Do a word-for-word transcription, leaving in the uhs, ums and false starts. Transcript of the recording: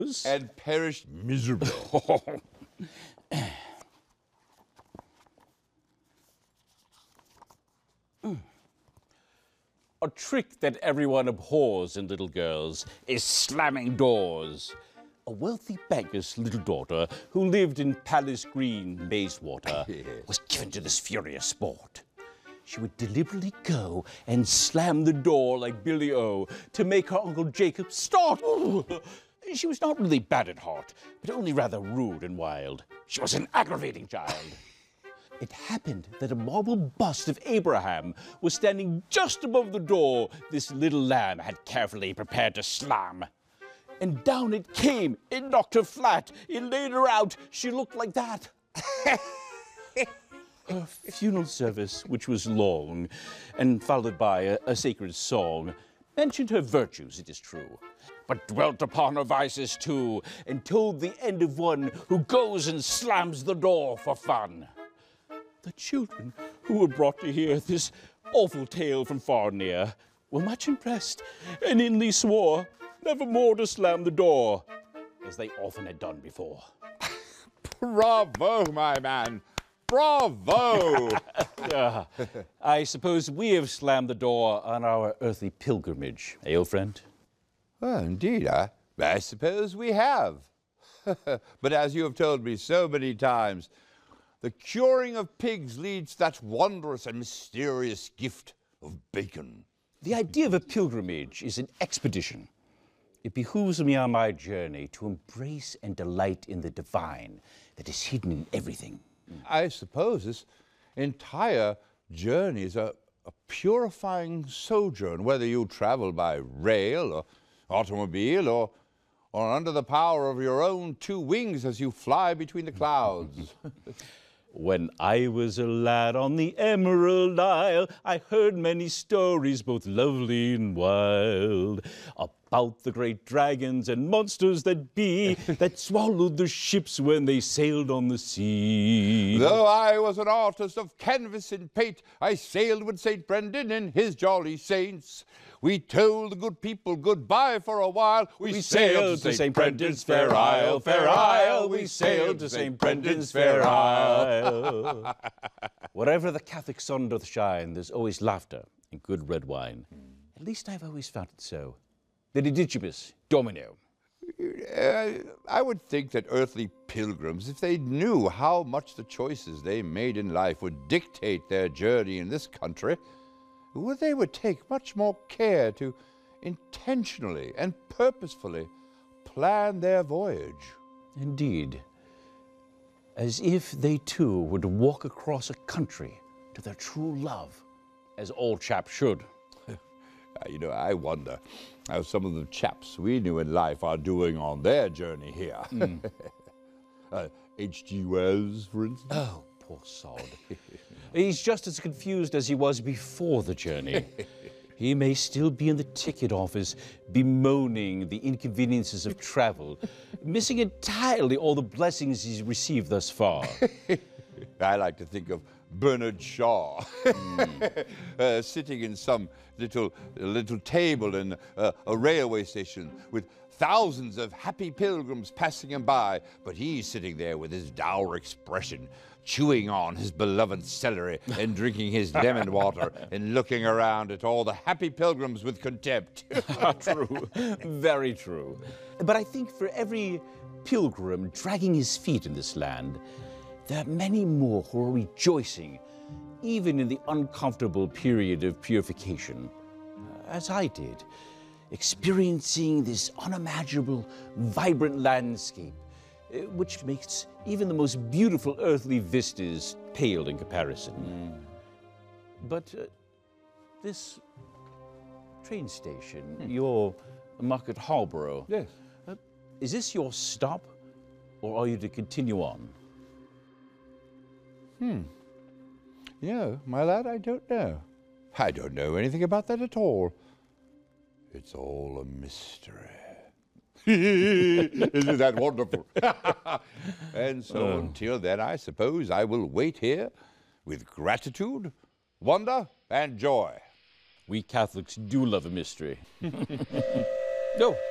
and perished miserably. A trick that everyone abhors in little girls is slamming doors. A wealthy banker's little daughter, who lived in Palace Green, Bayswater, was given to this furious sport. She would deliberately go and slam the door like Billy O to make her Uncle Jacob start. She was not really bad at heart, but only rather rude and wild. She was an aggravating child. It happened that a marble bust of Abraham was standing just above the door this little lamb had carefully prepared to slam. And down it came. It knocked her flat. It laid her out. She looked like that. Her funeral service, which was long and followed by a, a sacred song, mentioned her virtues, it is true, but dwelt upon her vices too, and told the end of one who goes and slams the door for fun. The children who were brought to hear this awful tale from far and near were much impressed and inly swore never more to slam the door, as they often had done before. Bravo, my man! Bravo! uh, I suppose we have slammed the door on our earthly pilgrimage, eh, old friend? Well, indeed, I, I suppose we have. But as you have told me so many times, the curing of pigs leads to that wondrous and mysterious gift of bacon. The idea of a pilgrimage is an expedition. It behooves me on my journey to embrace and delight in the divine that is hidden in everything. I suppose this entire journey is a, a purifying sojourn, whether you travel by rail or automobile or, or under the power of your own two wings as you fly between the clouds. When I was a lad on the Emerald Isle, I heard many stories, both lovely and wild, about the great dragons and monsters that be, that swallowed the ships when they sailed on the sea. Though I was an artist of canvas and paint, I sailed with Saint Brendan and his jolly saints. We told the good people goodbye for a while. We, we sailed to Saint Brendan's fair isle, fair isle. We sailed to Saint Brendan's fair isle. Wherever the Catholic sun doth shine, there's always laughter and good red wine. At least I've always found it so. Dedicibus Domino. Uh, I would think that earthly pilgrims, if they knew how much the choices they made in life would dictate their journey in this country, well, they would take much more care to intentionally and purposefully plan their voyage. Indeed. As if they too would walk across a country to their true love, as all chaps should. You know, I wonder how some of the chaps we knew in life are doing on their journey here. Mm. uh, H G Wells, for instance. Oh, poor sod. He's just as confused as he was before the journey. He may still be in the ticket office, bemoaning the inconveniences of travel, missing entirely all the blessings he's received thus far. I like to think of Bernard Shaw, mm. uh, sitting in some little little table in uh, a railway station with thousands of happy pilgrims passing him by, but he's sitting there with his dour expression, chewing on his beloved celery and drinking his lemon water and looking around at all the happy pilgrims with contempt. True, very true. But I think for every pilgrim dragging his feet in this land, there are many more who are rejoicing, even in the uncomfortable period of purification, as I did, experiencing this unimaginable, vibrant landscape, which makes even the most beautiful earthly vistas pale in comparison. Mm. But uh, this train station, mm. your Market Harborough, yes. uh, is this your stop, or are you to continue on? Hmm. You know, my lad, I don't know. I don't know anything about that at all. It's all a mystery. Isn't that wonderful? And so uh. until then, I suppose I will wait here with gratitude, wonder, and joy. We Catholics do love a mystery. No.